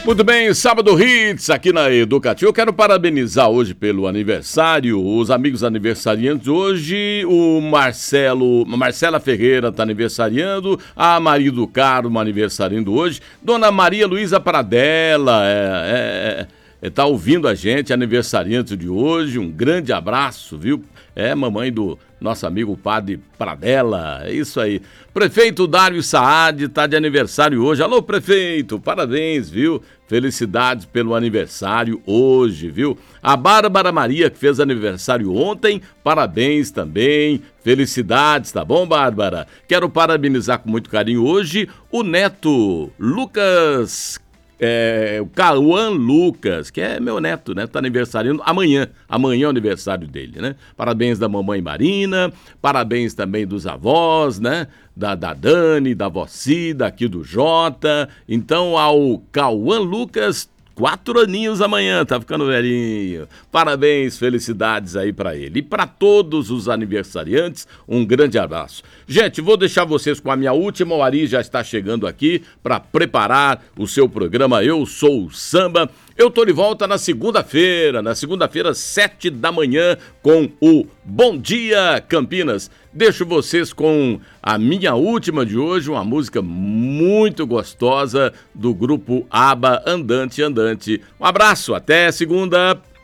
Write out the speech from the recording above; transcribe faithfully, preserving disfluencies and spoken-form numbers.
Muito bem, Sábado Hits aqui na Educativa. Eu quero parabenizar hoje pelo aniversário, os amigos aniversariantes. Hoje o Marcelo, Marcela Ferreira está aniversariando, a Maria do Carmo aniversariando hoje, Dona Maria Luísa Pradella é, é, é, tá ouvindo a gente, aniversariante de hoje. Um grande abraço, viu? É, mamãe do nosso amigo Padre Pradella, é isso aí. Prefeito Dário Saad está de aniversário hoje. Alô, prefeito, parabéns, viu? Felicidades pelo aniversário hoje, viu? A Bárbara Maria, que fez aniversário ontem, parabéns também, felicidades, tá bom, Bárbara? Quero parabenizar com muito carinho hoje o neto Lucas... É, o Cauã Lucas, que é meu neto, né? Tá aniversariando amanhã. Amanhã é o aniversário dele, né? Parabéns da mamãe Marina, parabéns também dos avós, né? Da, da Dani, da Vocida, aqui do Jota. Então, ao Cauã Lucas, quatro aninhos amanhã, tá ficando velhinho. Parabéns, felicidades aí pra ele. E pra todos os aniversariantes, um grande abraço. Gente, vou deixar vocês com a minha última. O Ari já está chegando aqui pra preparar o seu programa Eu Sou o Samba. Eu tô de volta na segunda-feira, na segunda-feira, sete da manhã, com o Bom Dia Campinas. Deixo vocês com a minha última de hoje, uma música muito gostosa do grupo ABBA, Andante Andante. Um abraço, até segunda!